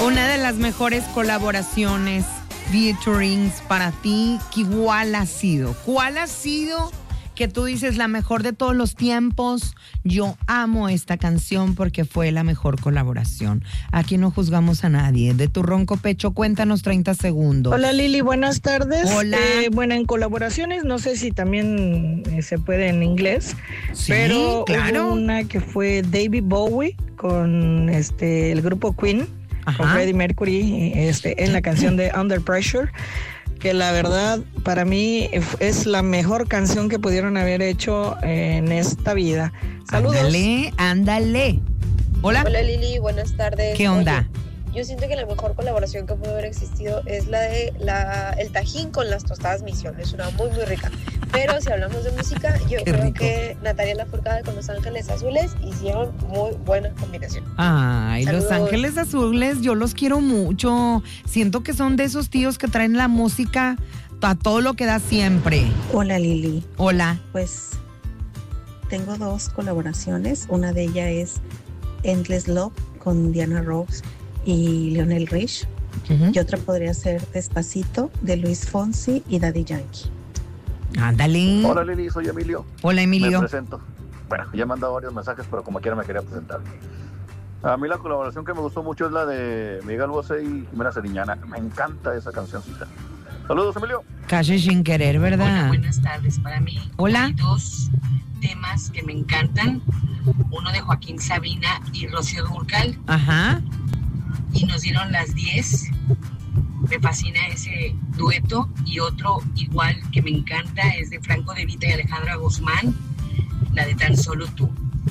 Una de las mejores colaboraciones, featurings para ti, ¿cuál ha sido? ¿Cuál ha sido que tú dices la mejor de todos los tiempos? Yo amo esta canción porque fue la mejor colaboración. Aquí no juzgamos a nadie. De tu ronco pecho, cuéntanos 30 segundos. Hola Lili, buenas tardes. Hola. Bueno, en colaboraciones, no sé si también se puede en inglés, Sí, pero claro. hubo una que fue David Bowie con el grupo Queen, Ajá. con Freddie Mercury, en la canción de Under Pressure, que la verdad para mí es la mejor canción que pudieron haber hecho en esta vida. Saludos. Ándale. Hola. Hola Lili, buenas tardes. ¿Qué onda? Oye, yo siento que la mejor colaboración que pudo haber existido es la de el Tajín con las tostadas Misión. Es una muy rica. Pero si hablamos de música, yo creo rico. que Natalia Lafourcade con Los Ángeles Azules hicieron muy buena combinación. Ay, Saludos. Los Ángeles Azules, yo los quiero mucho. Siento que son de esos tíos que traen la música a todo lo que da siempre. Hola Lili, Hola. pues tengo dos colaboraciones, una de ellas es Endless Love con Diana Ross y Lionel Rich, y otra podría ser Despacito de Luis Fonsi y Daddy Yankee. Ándale. Hola Lili, soy Emilio. Hola, Me Emilio. presento. Bueno, ya me han dado varios mensajes, pero como quiera me quería presentar. A mí la colaboración que me gustó mucho es la de Miguel Bosé y Jimena Sariñana. Me encanta esa cancioncita. Saludos, Emilio. Casi sin querer, Hola, ¿verdad? buenas tardes. Para mí Hola. hay dos temas que me encantan. Uno de Joaquín Sabina y Rocío Dúrcal, Ajá. y nos dieron las 10. Me fascina ese dueto. Y otro igual que me encanta es de Franco De Vita y Alejandra Guzmán, la de Tan Solo Tú.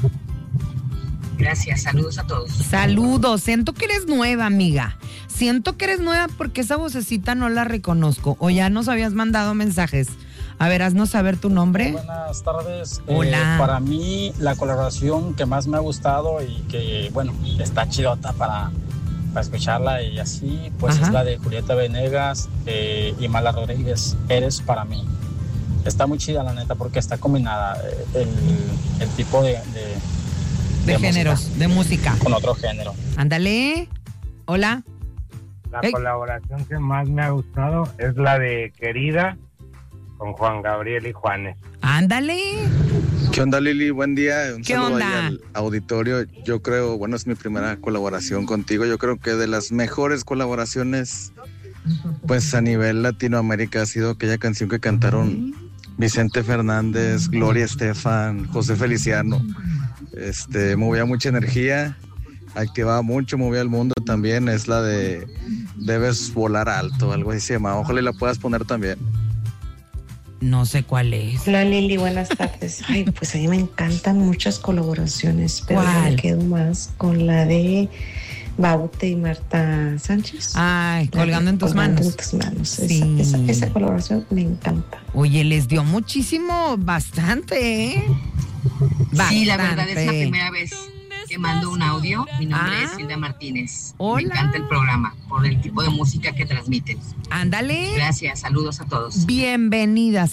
Gracias, saludos a todos. Saludos. Siento que eres nueva, amiga. Siento que eres nueva porque esa vocecita no la reconozco. O ya nos habías mandado mensajes. A ver, haznos saber tu nombre. Buenas tardes. Hola. Para mí, la colaboración que más me ha gustado y que, bueno, está chidota para escucharla y así, pues Ajá. es la de Julieta Venegas y Mala Rodríguez, Eres para mí. Está muy chida, la neta, porque está combinada el tipo de géneros, música de música. con otro género. Ándale. Hola. La Ey. colaboración que más me ha gustado es la de Querida con Juan Gabriel y Juanes. Ándale. ¿Qué onda, Lili? Buen día. Un ¿Qué saludo onda? ahí al auditorio. Yo creo, bueno, es mi primera colaboración contigo. Yo creo que de las mejores colaboraciones, pues a nivel Latinoamérica, ha sido aquella canción que cantaron Vicente Fernández, Gloria Estefan, José Feliciano. Movía mucha energía, activaba mucho, movía el mundo también. Es la de Debes volar alto, algo así se llama. Ojalá y la puedas poner también. No sé cuál es. Hola Lili, buenas tardes. Ay, pues a mí me encantan muchas colaboraciones, pero yo ¿Cuál? me quedo más con la de Baute y Marta Sánchez. Ay, colgando en tus Colgando manos. en tus manos. Sí. Esa colaboración me encanta. Oye, les dio muchísimo, bastante, ¿eh? Sí, la verdad es la Bastante. primera vez que mando un audio. Mi nombre Ah. es Hilda Martínez. Hola. Me encanta el programa por el tipo de música que transmiten. Ándale. Gracias, saludos a todos. Bienvenidas.